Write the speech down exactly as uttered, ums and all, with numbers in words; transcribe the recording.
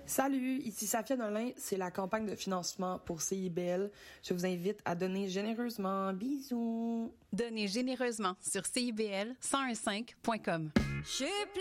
Salut, ici Safia Nolin, c'est la campagne de financement pour C I B L. Je vous invite à donner généreusement. Bisous! Donnez généreusement sur C I B L cent quinze point com.